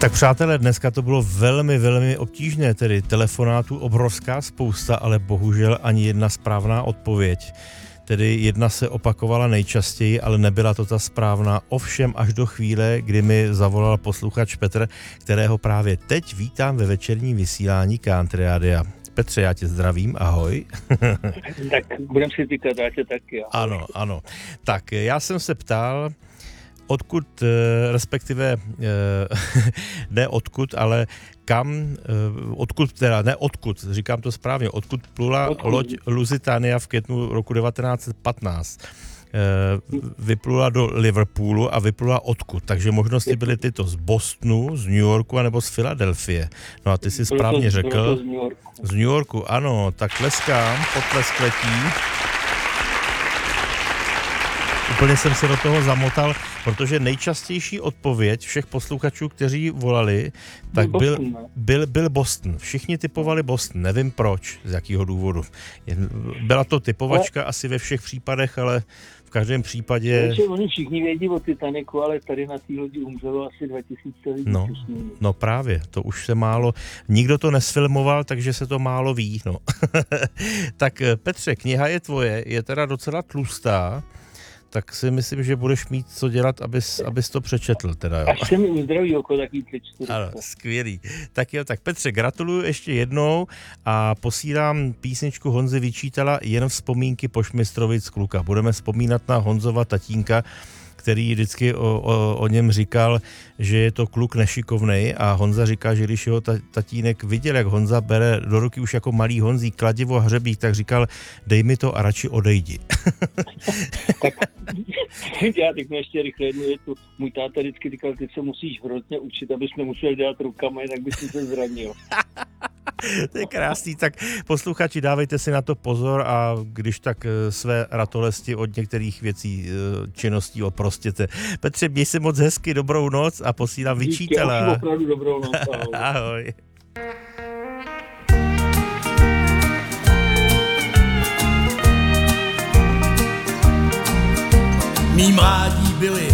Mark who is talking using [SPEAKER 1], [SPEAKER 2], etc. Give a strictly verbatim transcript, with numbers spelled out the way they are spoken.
[SPEAKER 1] Tak přátelé, dneska to bylo velmi, velmi obtížné, tedy telefonátů obrovská spousta, ale bohužel ani jedna správná odpověď. Tedy jedna se opakovala nejčastěji, ale nebyla to ta správná. Ovšem až do chvíle, kdy mi zavolal posluchač Petr, kterého právě teď vítám ve večerním vysílání Country Radia. Petře, já tě zdravím, ahoj.
[SPEAKER 2] Tak budem si týkat, já tě taky. Ahoj.
[SPEAKER 1] Ano, ano. Tak já jsem se ptal, odkud, respektive ne odkud, ale kam, odkud teda, ne odkud, říkám to správně, odkud plula odkud? loď Lusitania v květnu roku devatenáct set patnáct. Vyplula do Liverpoolu a vyplula odkud. Takže možnosti byly tyto z Bostonu, z New Yorku anebo z Filadelfie. No a ty si správně řekl.
[SPEAKER 2] Z New Yorku.
[SPEAKER 1] Z New Yorku, ano, tak tleskám, potlesk letí. Úplně jsem se do toho zamotal, protože nejčastější odpověď všech posluchačů, kteří volali, tak byl, byl, byl Boston. Všichni typovali Boston, nevím proč, z jakého důvodu. Byla to typovačka ale... asi ve všech případech, ale v každém případě...
[SPEAKER 2] Takže oni všichni vědí o Titaniku, ale tady na té lodi umřelo asi dva tisíce lidí.
[SPEAKER 1] No, no právě, to už se málo... Nikdo to nesfilmoval, takže se to málo ví, no. Tak Petře, kniha je tvoje, je teda docela tlustá, tak si myslím, že budeš mít co dělat, abys, abys to přečetl. Teda, jo.
[SPEAKER 2] Až se mi uzdraví oko, tak jí přečtu.
[SPEAKER 1] Ano, skvělý. Tak jo, tak Petře, gratuluju ještě jednou a posílám písničku Honzy Vyčítala Jen vzpomínky Pošmistrovic kluka. Budeme vzpomínat na Honzova tatínka, který vždycky o, o, o něm říkal, že je to kluk nešikovnej a Honza říká, že když jeho tatínek viděl, jak Honza bere do ruky už jako malý Honzík kladivo a hřebík, tak říkal, dej mi to a radši odejdi.
[SPEAKER 2] Tak já řeknu ještě rychle jednu větu. Můj táta vždycky říkal, ty se musíš hrozně učit, abys nemusel dělat rukama, jinak bys se zranil.
[SPEAKER 1] To je krásný, tak posluchači, dávejte si na to pozor a když tak své ratolesti od některých věcí, činností oprostěte. Petře, měj se moc hezky, dobrou noc a posílám Vyčítala.
[SPEAKER 2] Díky, opravdu dobrou noc. Ahoj.
[SPEAKER 1] Ahoj.
[SPEAKER 3] Mí mládí byli